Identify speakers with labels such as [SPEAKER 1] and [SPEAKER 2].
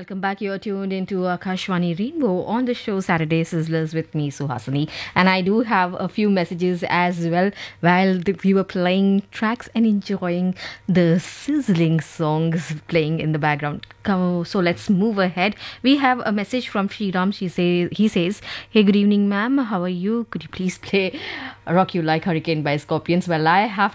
[SPEAKER 1] Welcome back. You're tuned into Akashwani Rainbow on the show Saturday Sizzlers with me, Suhasini. And I do have a few messages as well while we were playing tracks and enjoying the sizzling songs playing in the background. So let's move ahead. We have a message from Sriram. He says, "Hey, good evening, ma'am. How are you? Could you please play Rock You Like Hurricane by Scorpions?" Well, I have